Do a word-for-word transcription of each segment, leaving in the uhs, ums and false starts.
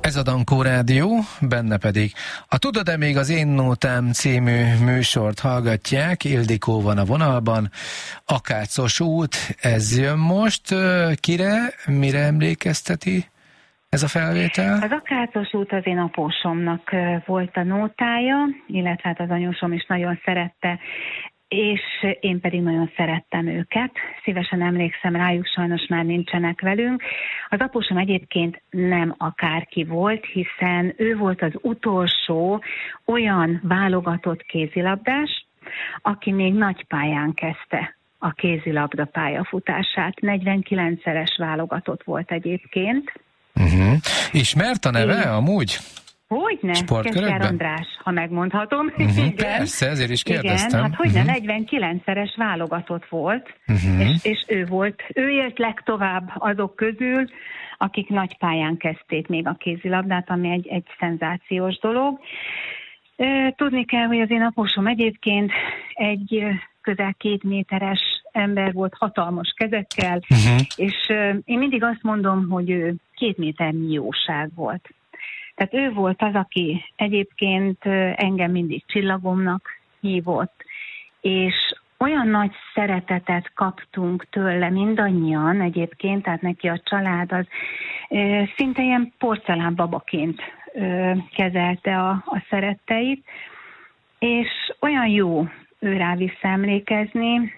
Ez a Dankó Rádió, benne pedig a Tudod-e még az Én Nótám című műsort hallgatják, Ildikó van a vonalban, Akácos út, ez jön most. Kire, mire emlékezteti ez a felvétel? Az Akácos út az én apósomnak volt a nótája, illetve hát az anyósom is nagyon szerette, és én pedig nagyon szerettem őket. Szívesen emlékszem rájuk, sajnos már nincsenek velünk. Az apósom egyébként nem akárki volt, hiszen ő volt az utolsó olyan válogatott kézilabdás, aki még nagypályán kezdte a kézilabda pályafutását. negyvenkilencszeres válogatott volt egyébként. Uh-huh. Ismert a neve én... amúgy? Hogyne, Kesztyár András, ha megmondhatom. Uh-huh, igen. Persze, ezért is kérdeztem. Igen, hát hogyne, uh-huh. negyvenkilencszeres válogatott volt, uh-huh. és, és ő volt, ő élt legtovább azok közül, akik nagypályán kezdték még a kézilabdát, ami egy, egy szenzációs dolog. Tudni kell, hogy az én apósom egyébként egy közel két méteres ember volt, hatalmas kezekkel, uh-huh. és én mindig azt mondom, hogy ő két méternyi jóság volt. Tehát ő volt az, aki egyébként engem mindig csillagomnak hívott, és olyan nagy szeretetet kaptunk tőle mindannyian egyébként, tehát neki a család az szinte ilyen porcelánbabaként kezelte a, a szeretteit, és olyan jó őrá visszaemlékezni,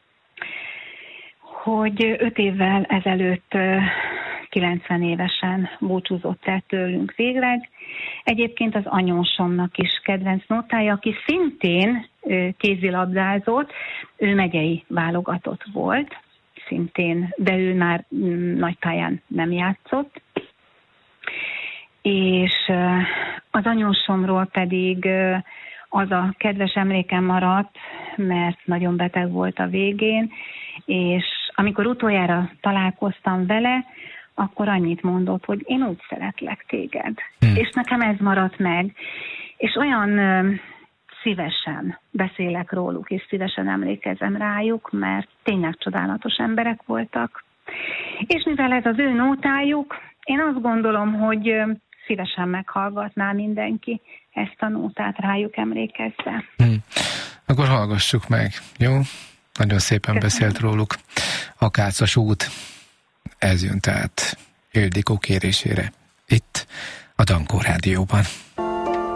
hogy öt évvel ezelőtt kilencven évesen búcsúzott el tőlünk végleg. Egyébként az anyósomnak is kedvenc nótája, aki szintén kézilabdázott, ő megyei válogatott volt, szintén, de ő már nagypályán nem játszott. És az anyósomról pedig az a kedves emlékem maradt, mert nagyon beteg volt a végén, és amikor utoljára találkoztam vele, akkor annyit mondott, hogy én úgy szeretlek téged. Hmm. És nekem ez maradt meg. És olyan ö, szívesen beszélek róluk, és szívesen emlékezem rájuk, mert tényleg csodálatos emberek voltak. És mivel ez az ő nótájuk, én azt gondolom, hogy ö, szívesen meghallgatná mindenki ezt a nótát, rájuk emlékezve. Hmm. Akkor hallgassuk meg, jó? Nagyon szépen Köszönöm. Beszélt róluk. Akácos út, ez jön tehát Ildikó kérésére itt a Dankó Rádióban.